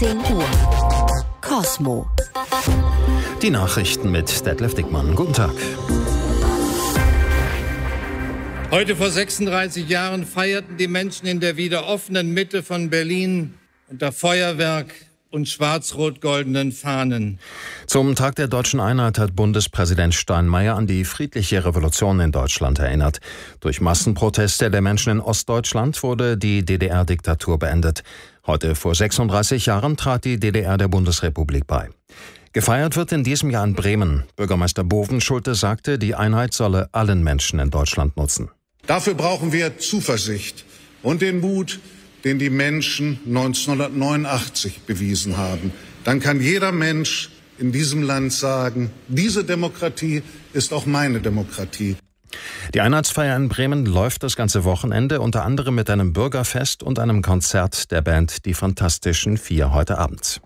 18 Uhr. Kosmo. Die Nachrichten mit Detlef Dickmann. Guten Tag. Heute vor 36 Jahren feierten die Menschen in der wieder offenen Mitte von Berlin unter Feuerwerk und schwarz-rot-goldenen Fahnen. Zum Tag der deutschen Einheit hat Bundespräsident Steinmeier an die friedliche Revolution in Deutschland erinnert. Durch Massenproteste der Menschen in Ostdeutschland wurde die DDR-Diktatur beendet. Heute vor 36 Jahren trat die DDR der Bundesrepublik bei. Gefeiert wird in diesem Jahr in Bremen. Bürgermeister Bovenschulte sagte, die Einheit solle allen Menschen in Deutschland nutzen. Dafür brauchen wir Zuversicht und den Mut, den die Menschen 1989 bewiesen haben. Dann kann jeder Mensch in diesem Land sagen, diese Demokratie ist auch meine Demokratie. Die Einheitsfeier in Bremen läuft das ganze Wochenende, unter anderem mit einem Bürgerfest und einem Konzert der Band Die Fantastischen Vier heute Abend.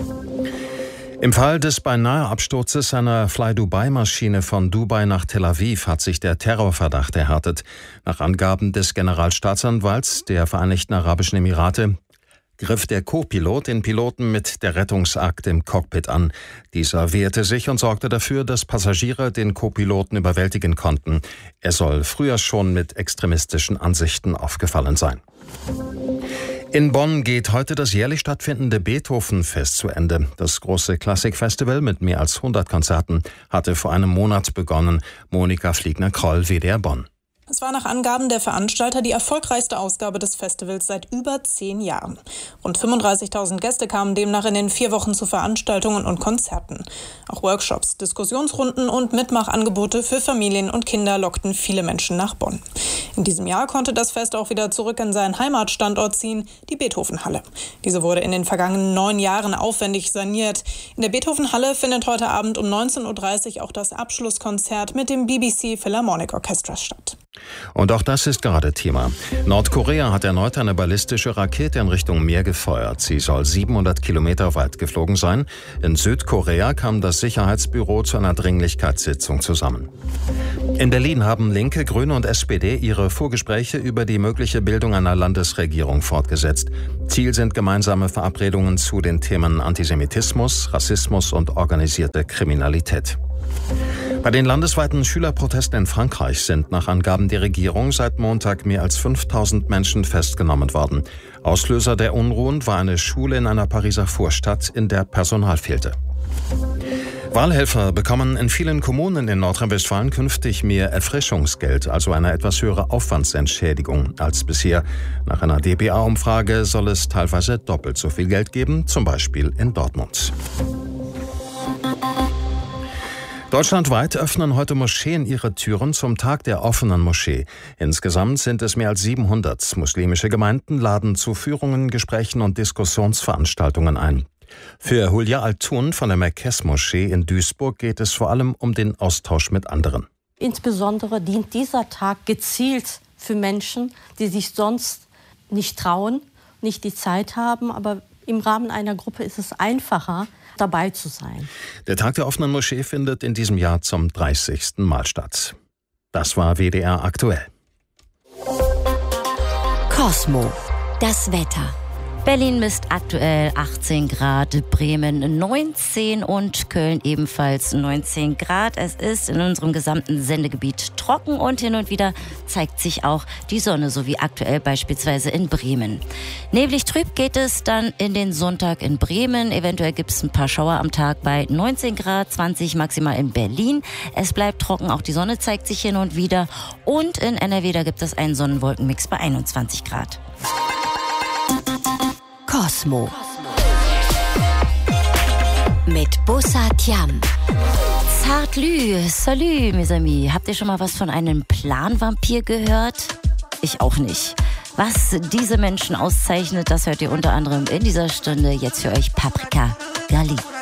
Im Fall des beinahe Absturzes einer Fly-Dubai-Maschine von Dubai nach Tel Aviv hat sich der Terrorverdacht erhärtet. Nach Angaben des Generalstaatsanwalts der Vereinigten Arabischen Emirate griff der Co-Pilot den Piloten mit der Rettungsakte im Cockpit an. Dieser wehrte sich und sorgte dafür, dass Passagiere den Co-Piloten überwältigen konnten. Er soll früher schon mit extremistischen Ansichten aufgefallen sein. In Bonn geht heute das jährlich stattfindende Beethoven-Fest zu Ende. Das große Klassikfestival mit mehr als 100 Konzerten hatte vor einem Monat begonnen. Monika Fliegner-Kroll, WDR Bonn. Es war nach Angaben der Veranstalter die erfolgreichste Ausgabe des Festivals seit über 10 Jahren. Rund 35.000 Gäste kamen demnach in den 4 Wochen zu Veranstaltungen und Konzerten. Auch Workshops, Diskussionsrunden und Mitmachangebote für Familien und Kinder lockten viele Menschen nach Bonn. In diesem Jahr konnte das Fest auch wieder zurück in seinen Heimatstandort ziehen, die Beethoven-Halle. Diese wurde in den vergangenen 9 Jahren aufwendig saniert. In der Beethoven-Halle findet heute Abend um 19.30 Uhr auch das Abschlusskonzert mit dem BBC Philharmonic Orchestra statt. Und auch das ist gerade Thema. Nordkorea hat erneut eine ballistische Rakete in Richtung Meer gefeuert. Sie soll 700 Kilometer weit geflogen sein. In Südkorea kam das Sicherheitsbüro zu einer Dringlichkeitssitzung zusammen. In Berlin haben Linke, Grüne und SPD ihre Vorgespräche über die mögliche Bildung einer Landesregierung fortgesetzt. Ziel sind gemeinsame Verabredungen zu den Themen Antisemitismus, Rassismus und organisierte Kriminalität. Bei den landesweiten Schülerprotesten in Frankreich sind nach Angaben der Regierung seit Montag mehr als 5.000 Menschen festgenommen worden. Auslöser der Unruhen war eine Schule in einer Pariser Vorstadt, in der Personal fehlte. Wahlhelfer bekommen in vielen Kommunen in Nordrhein-Westfalen künftig mehr Erfrischungsgeld, also eine etwas höhere Aufwandsentschädigung als bisher. Nach einer dpa-Umfrage soll es teilweise doppelt so viel Geld geben, zum Beispiel in Dortmund. Deutschlandweit öffnen heute Moscheen ihre Türen zum Tag der offenen Moschee. Insgesamt sind es mehr als 700. Muslimische Gemeinden laden zu Führungen, Gesprächen und Diskussionsveranstaltungen ein. Für Hulya Altun von der Merkez-Moschee in Duisburg geht es vor allem um den Austausch mit anderen. Insbesondere dient dieser Tag gezielt für Menschen, die sich sonst nicht trauen, nicht die Zeit haben, aber im Rahmen einer Gruppe ist es einfacher, dabei zu sein. Der Tag der offenen Moschee findet in diesem Jahr zum 30. Mal statt. Das war WDR aktuell. Kosmo. Das Wetter. Berlin misst aktuell 18 Grad, Bremen 19 und Köln ebenfalls 19 Grad. Es ist in unserem gesamten Sendegebiet trocken und hin und wieder zeigt sich auch die Sonne, so wie aktuell beispielsweise in Bremen. Neblig trüb geht es dann in den Sonntag in Bremen. Eventuell gibt es ein paar Schauer am Tag bei 19 Grad, 20 maximal in Berlin. Es bleibt trocken, auch die Sonne zeigt sich hin und wieder. Und in NRW, da gibt es einen Sonnenwolkenmix bei 21 Grad. Kosmo. Mit Bussard Yam. Salut, mes amis. Habt ihr schon mal was von einem Planvampir gehört? Ich auch nicht. Was diese Menschen auszeichnet, das hört ihr unter anderem in dieser Stunde. Jetzt für euch Paprika Gali.